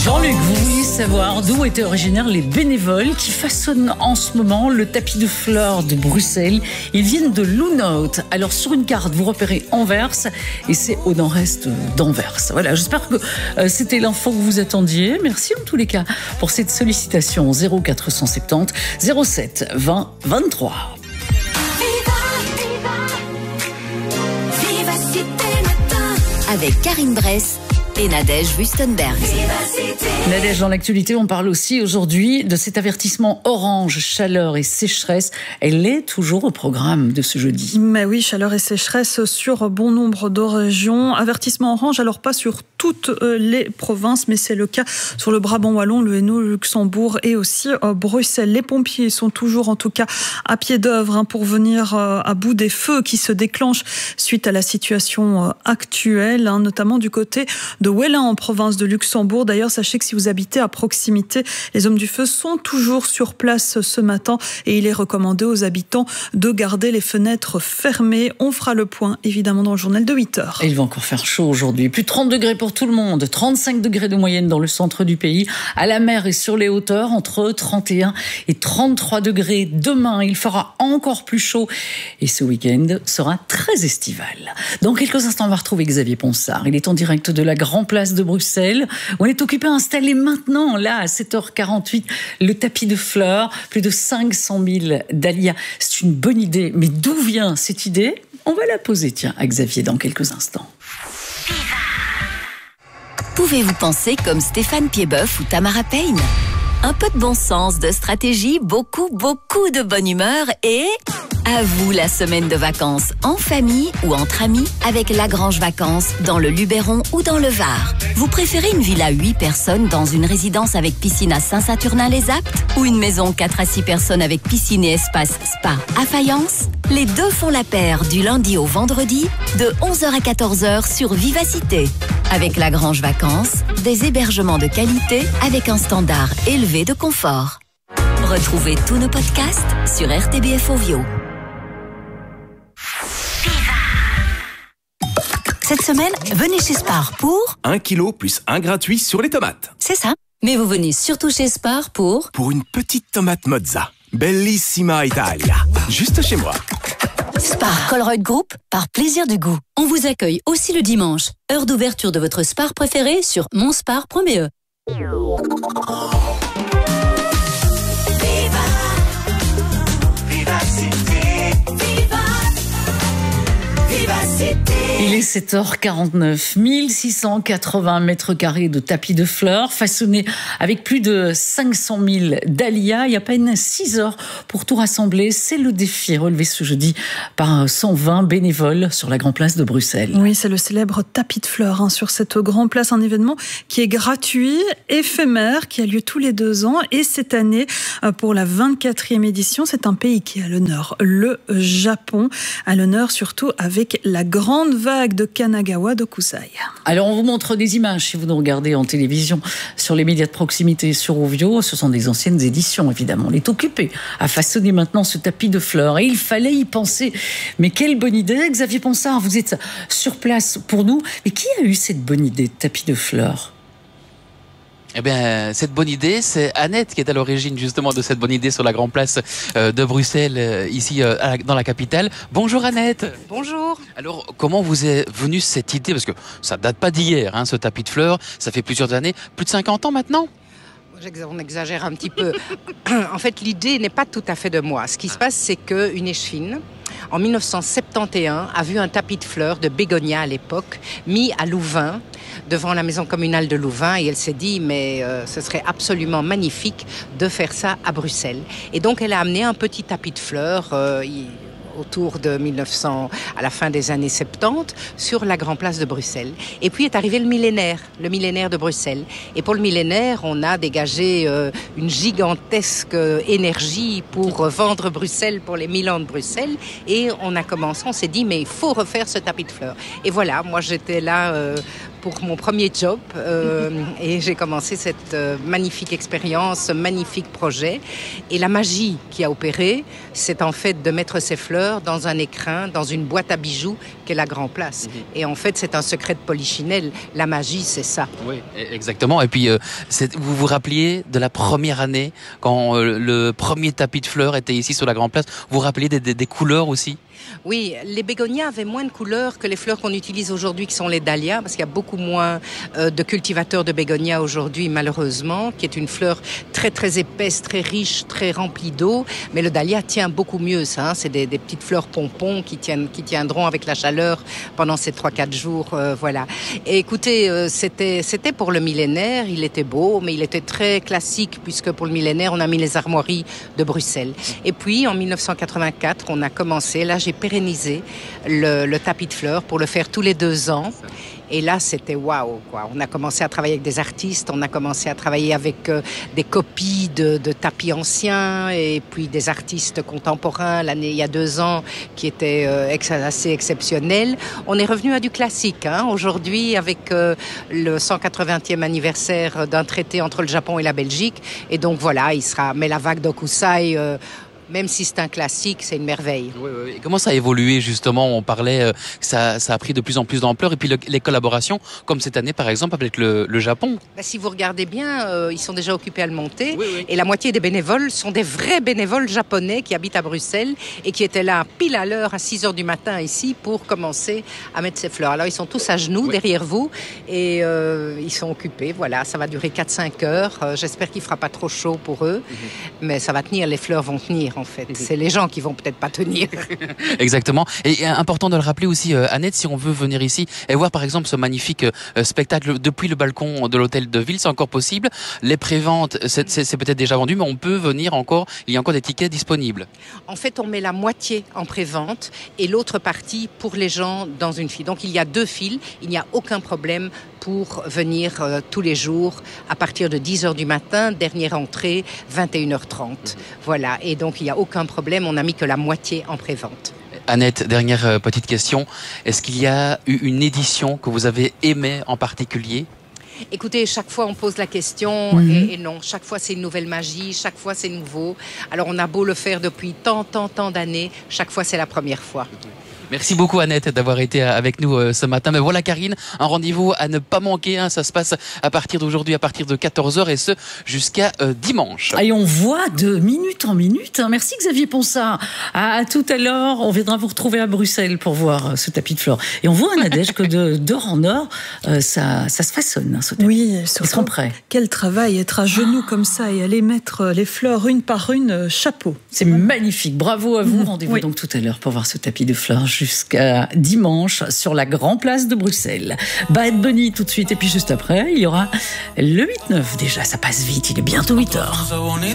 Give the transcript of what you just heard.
Jean-Luc, vous vouliez savoir d'où étaient originaires les bénévoles qui façonnent en ce moment le tapis de fleurs de Bruxelles. Ils viennent de Loonhout. Alors sur une carte, vous repérez Anvers et c'est au nord-est d'Anvers. Voilà, j'espère que c'était l'info que vous attendiez. Merci en tous les cas pour cette sollicitation. 0470 07 20 23. Avec Karine Bress et Nadège Wüstenberg. Nadège, dans l'actualité, on parle aussi aujourd'hui de cet avertissement orange, chaleur et sécheresse. Elle est toujours au programme de ce jeudi. Mais oui, chaleur et sécheresse sur bon nombre de régions. Avertissement orange, alors pas sur toutes les provinces, mais c'est le cas sur le Brabant wallon, le Hainaut, le Luxembourg et aussi Bruxelles. Les pompiers sont toujours en tout cas à pied d'œuvre pour venir à bout des feux qui se déclenchent suite à la situation actuelle, notamment du côté de Wellin en province de Luxembourg. D'ailleurs, sachez que si vous habitez à proximité, les hommes du feu sont toujours sur place ce matin et il est recommandé aux habitants de garder les fenêtres fermées. On fera le point évidemment dans le journal de 8h. Et il va encore faire chaud aujourd'hui. Plus de 30 degrés pour tout le monde, 35 degrés de moyenne dans le centre du pays. À la mer et sur les hauteurs, entre 31 et 33 degrés. Demain, il fera encore plus chaud et ce week-end sera très estival. Dans quelques instants, on va retrouver Xavier Ponsard. Il est en direct de la Grand Place de Bruxelles. On est occupé à installer maintenant, là, à 7h48, le tapis de fleurs. Plus de 500 000 dahlias. C'est une bonne idée. Mais d'où vient cette idée ? On va la poser, tiens, à Xavier dans quelques instants. Pouvez-vous penser comme Stéphane Piedboeuf ou Tamara Payne ? Un peu de bon sens, de stratégie, beaucoup de bonne humeur et... à vous la semaine de vacances, en famille ou entre amis, avec Lagrange Vacances, dans le Luberon ou dans le Var. Vous préférez une villa 8 personnes dans une résidence avec piscine à Saint-Saturnin-les-Aptes ou une maison 4 à 6 personnes avec piscine et espace spa à Fayence ? Les deux font la paire du lundi au vendredi, de 11h à 14h sur Vivacité. Avec Lagrange Vacances, des hébergements de qualité avec un standard élevé de confort. Retrouvez tous nos podcasts sur RTBF Ovio. Cette semaine, venez chez Spar pour... 1 kilo plus 1 gratuit sur les tomates. C'est ça. Mais vous venez surtout chez Spar pour... Pour une petite tomate mozza. Bellissima Italia. Juste chez moi. Spar Colruyt Group, par plaisir du goût. On vous accueille aussi le dimanche. Heure d'ouverture de votre Spar préféré sur monspar.be. Il est 7h49, 1680 mètres carrés de tapis de fleurs façonnés avec plus de 500 000 dahlias. Il y a à peine 6 heures pour tout rassembler. C'est le défi relevé ce jeudi par 120 bénévoles sur la Grand Place de Bruxelles. Oui, c'est le célèbre tapis de fleurs sur cette Grand Place, un événement qui est gratuit, éphémère, qui a lieu tous les 2 ans. Et cette année, pour la 24e édition, c'est un pays qui est à l'honneur, le Japon, à l'honneur surtout avec la grande vague de Kanagawa de Kusai. Alors on vous montre des images si vous nous regardez en télévision sur les médias de proximité sur Ovio. Ce sont des anciennes éditions évidemment. On est occupé à façonner maintenant ce tapis de fleurs et il fallait y penser. Mais quelle bonne idée, Xavier Ponsard, vous êtes sur place pour nous. Mais qui a eu cette bonne idée de tapis de fleurs ? Eh bien, cette bonne idée, c'est Annette qui est à l'origine justement de cette bonne idée sur la Grand Place de Bruxelles, ici dans la capitale. Bonjour Annette. Bonjour. Alors, comment vous est venue cette idée ? Parce que ça date pas d'hier, ce tapis de fleurs. Ça fait plusieurs années, plus de 50 ans maintenant ? On exagère un petit peu. En fait, l'idée n'est pas tout à fait de moi. Ce qui se passe, c'est qu'une échine, en 1971, a vu un tapis de fleurs de bégonia à l'époque, mis à Louvain, devant la maison communale de Louvain, et elle s'est dit, mais ce serait absolument magnifique de faire ça à Bruxelles. Et donc, elle a amené un petit tapis de fleurs autour de 1900, à la fin des années 70, sur la Grand Place de Bruxelles. Et puis est arrivé le millénaire de Bruxelles. Et pour le millénaire, on a dégagé une gigantesque énergie pour vendre Bruxelles pour les 1000 ans de Bruxelles. Et on a commencé, on s'est dit, mais il faut refaire ce tapis de fleurs. Et voilà, moi j'étais là pour mon premier job et j'ai commencé cette magnifique expérience, ce magnifique projet. Et la magie qui a opéré, c'est en fait de mettre ces fleurs dans un écrin, dans une boîte à bijoux qu'est la Grand Place. Et en fait, c'est un secret de Polichinelle. La magie, c'est ça. Oui, exactement. Et puis, vous vous rappeliez de la première année, quand le premier tapis de fleurs était ici sur la Grand Place. Vous vous rappeliez des couleurs aussi? Oui, les bégonias avaient moins de couleurs que les fleurs qu'on utilise aujourd'hui, qui sont les dahlias, parce qu'il y a beaucoup moins de cultivateurs de bégonias aujourd'hui, malheureusement, qui est une fleur très très épaisse, très riche, très remplie d'eau. Mais le dahlia tient beaucoup mieux, ça. Hein. C'est des petites fleurs pompons qui tiendront avec la chaleur pendant ces 3-4 jours, voilà. Et écoutez, c'était pour le millénaire. Il était beau, mais il était très classique, puisque pour le millénaire, on a mis les armoiries de Bruxelles. Et puis, en 1984, on a commencé. Là, j'ai pérennisé le tapis de fleurs pour le faire tous les 2 ans. Et là, c'était waouh, quoi. On a commencé à travailler avec des artistes, on a commencé à travailler avec des copies de tapis anciens et puis des artistes contemporains il y a 2 ans qui étaient assez exceptionnels. On est revenu à du classique, hein. Aujourd'hui, avec le 180e anniversaire d'un traité entre le Japon et la Belgique. Et donc voilà, mais la vague d'Okusai, même si c'est un classique, c'est une merveille. Oui. Et comment ça a évolué justement? On parlait que ça a pris de plus en plus d'ampleur. Et puis les collaborations, comme cette année par exemple avec le Japon. Si vous regardez bien, ils sont déjà occupés à le monter. Oui. Et la moitié des bénévoles sont des vrais bénévoles japonais qui habitent à Bruxelles et qui étaient là pile à l'heure à 6h du matin ici pour commencer à mettre ces fleurs. Alors ils sont tous à genoux derrière vous et ils sont occupés. Voilà, ça va durer 4-5 heures. J'espère qu'il ne fera pas trop chaud pour eux. Mais ça va tenir, les fleurs vont tenir. En fait, c'est les gens qui vont peut-être pas tenir. Exactement. Et important de le rappeler aussi, Annette, si on veut venir ici et voir par exemple ce magnifique spectacle depuis le balcon de l'hôtel de ville, c'est encore possible. Les préventes, c'est peut-être déjà vendu, mais on peut venir encore. Il y a encore des tickets disponibles. En fait, on met la moitié en prévente et l'autre partie pour les gens dans une file. Donc il y a 2 files. Il n'y a aucun problème pour venir tous les jours à partir de 10h du matin, dernière entrée 21h30. Voilà, et donc il n'y a aucun problème, on n'a mis que la moitié en prévente. Annette, dernière petite question, est-ce qu'il y a eu une édition que vous avez aimée en particulier? Écoutez, chaque fois on pose la question et non, chaque fois c'est une nouvelle magie, chaque fois c'est nouveau. Alors on a beau le faire depuis tant d'années, chaque fois c'est la première fois. Merci beaucoup Annette d'avoir été avec nous ce matin. Mais voilà Karine, un rendez-vous à ne pas manquer. Hein. Ça se passe à partir d'aujourd'hui, à partir de 14h et ce jusqu'à dimanche. Et on voit de minute en minute. Hein. Merci Xavier Ponsard. À tout à l'heure, on viendra vous retrouver à Bruxelles pour voir ce tapis de fleurs. Et on voit Nadège que d'heure en heure, ça se façonne. Ce tapis. Oui, ils seront prêts. Quel travail, être à genoux comme ça et aller mettre les fleurs une par une, chapeau. C'est magnifique. Bravo à vous. Rendez-vous donc tout à l'heure pour voir ce tapis de fleurs jusqu'à dimanche sur la Grand Place de Bruxelles. Bad Bunny tout de suite et puis juste après, il y aura le 8-9 déjà, ça passe vite, il est bientôt 8h.